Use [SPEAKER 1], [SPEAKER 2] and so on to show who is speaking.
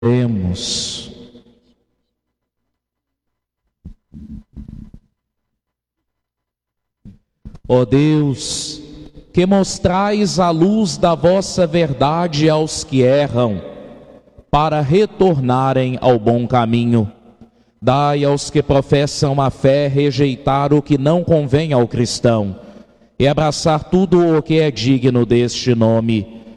[SPEAKER 1] Oremos. Ó Deus, que mostrais a luz da vossa verdade aos que erram, para retornarem ao bom caminho. Dai aos que professam a fé rejeitar o que não convém ao cristão e abraçar tudo o que é digno deste nome.